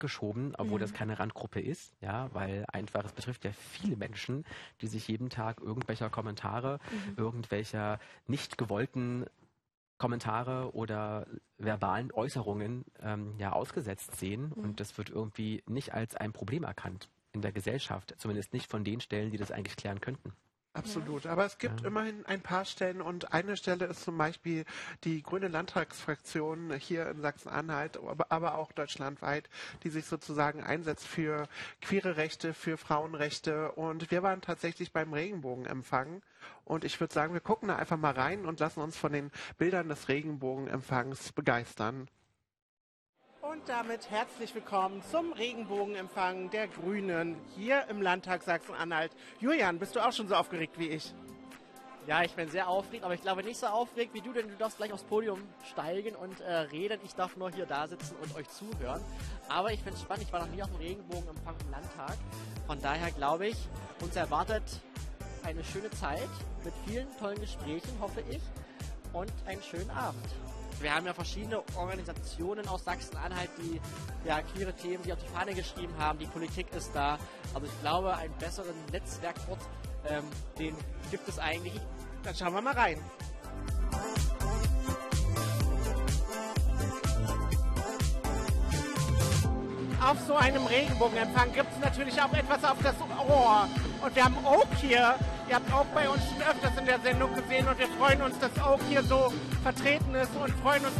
weggeschoben, obwohl das keine Randgruppe ist, ja, weil einfach, es betrifft ja viele Menschen, die sich jeden Tag irgendwelcher Kommentare, irgendwelcher nicht gewollten Kommentare oder verbalen Äußerungen ausgesetzt sehen und das wird irgendwie nicht als ein Problem erkannt in der Gesellschaft, zumindest nicht von den Stellen, die das eigentlich klären könnten. Absolut, aber es gibt immerhin ein paar Stellen und eine Stelle ist zum Beispiel die Grüne Landtagsfraktion hier in Sachsen-Anhalt, aber auch deutschlandweit, die sich sozusagen einsetzt für queere Rechte, für Frauenrechte und wir waren tatsächlich beim Regenbogenempfang und ich würde sagen, wir gucken da einfach mal rein und lassen uns von den Bildern des Regenbogenempfangs begeistern. Und damit herzlich willkommen zum Regenbogenempfang der Grünen hier im Landtag Sachsen-Anhalt. Julian, bist du auch schon so aufgeregt wie ich? Ja, ich bin sehr aufgeregt, aber ich glaube nicht so aufgeregt wie du, denn du darfst gleich aufs Podium steigen und reden. Ich darf nur hier da sitzen und euch zuhören. Aber ich finde es spannend, ich war noch nie auf dem Regenbogenempfang im Landtag. Von daher glaube ich, uns erwartet eine schöne Zeit mit vielen tollen Gesprächen, hoffe ich, und einen schönen Abend. Wir haben ja verschiedene Organisationen aus Sachsen-Anhalt, die ja queere Themen, die auf die Fahne geschrieben haben. Die Politik ist da. Also ich glaube, einen besseren Netzwerkort, den gibt es eigentlich. Dann schauen wir mal rein. Auf so einem Regenbogenempfang gibt es natürlich auch etwas auf das Ohr. Und wir haben Oak hier. Ihr habt Oak bei uns schon öfters in der Sendung gesehen und wir freuen uns, dass Oak hier so vertreten ist und freuen uns